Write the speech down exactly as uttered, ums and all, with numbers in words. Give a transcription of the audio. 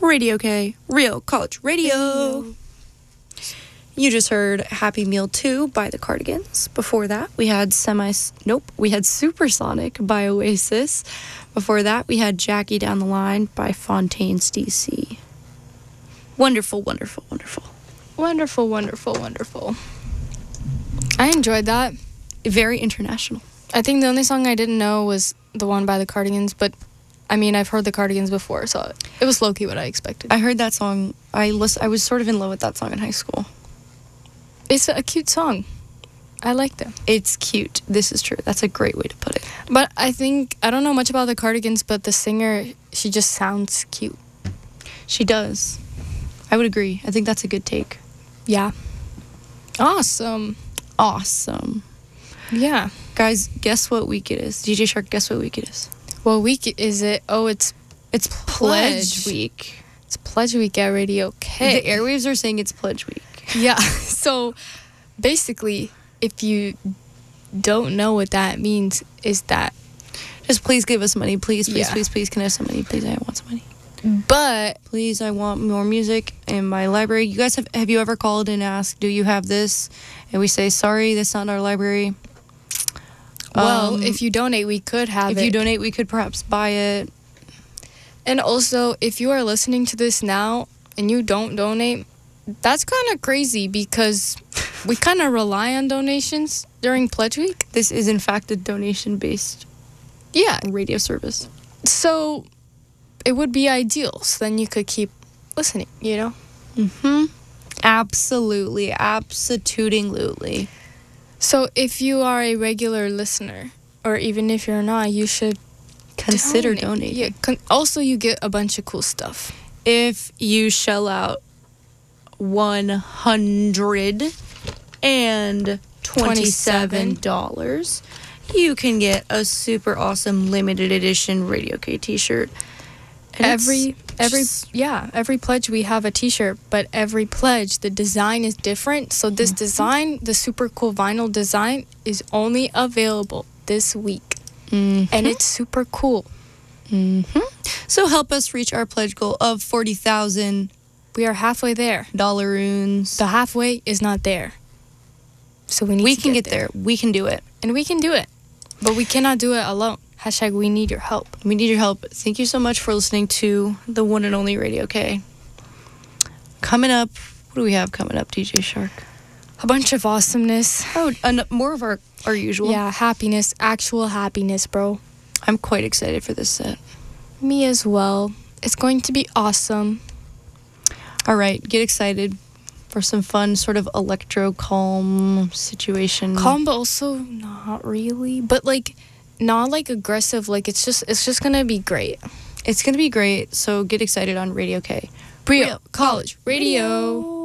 Radio K, Real College Radio. Radio. You just heard Happy Meal two by the Cardigans. Before that, we had Semi... Nope, we had Supersonic by Oasis. Before that, we had Jackie Down the Line by Fontaines D C. Wonderful, wonderful, wonderful. Wonderful, wonderful, wonderful. I enjoyed that. Very international. I think the only song I didn't know was the one by the Cardigans, but I mean, I've heard the Cardigans before, so it was low-key what I expected. I heard that song. I list, I was sort of in love with that song in high school. It's a cute song. I like them. It's cute. This is true. That's a great way to put it. But I think, I don't know much about the Cardigans, but the singer, she just sounds cute. She does. I would agree. I think that's a good take. Yeah. Awesome. Awesome. Yeah. Guys, guess what week it is? D J Shark, guess what week it is? What week is it? Oh, it's it's Pledge, Pledge Week. It's Pledge Week at Radio K. The airwaves are saying it's Pledge Week. Yeah. So basically, if you don't know what that means, is that just please give us money. Please, please, yeah. please, please. Can I have some money? Please, I want some money. But please, I want more music in my library. You guys have have you ever called and asked, do you have this? And we say, sorry, that's not our library. Well, um, if you donate, we could have if it. If you donate, we could perhaps buy it. And also, if you are listening to this now and you don't donate, that's kind of crazy because we kind of rely on donations during Pledge Week. This is, in fact, a donation-based yeah. radio service. So it would be ideal. So then you could keep listening, you know? Mm-hmm. Absolutely. Absolutely. So if you are a regular listener, or even if you're not, you should consider donate. donating. Yeah. Con- also, you get a bunch of cool stuff. If you shell out one hundred twenty-seven dollars, you can get a super awesome limited edition Radio K t-shirt. And every every yeah every pledge we have a t-shirt, but every pledge the design is different. So this mm-hmm. design, the super cool vinyl design, is only available this week, mm-hmm. and it's super cool. Mm-hmm. So help us reach our pledge goal of forty thousand. We are halfway there. Dollaroons. The halfway is not there. So we need. We to can get, get there. there. We can do it, and we can do it, but we cannot do it alone. Hashtag we need your help. We need your help. Thank you so much for listening to the one and only Radio K. Coming up, what do we have coming up, D J Shark? A bunch of awesomeness. Oh, an- more of our, our usual. Yeah, happiness. Actual happiness, bro. I'm quite excited for this set. Me as well. It's going to be awesome. All right, get excited for some fun sort of electro calm situation. Calm, but also not really. But like... not like aggressive, like it's just it's just gonna be great. It's gonna be great, so get excited on Radio K. Real College Radio.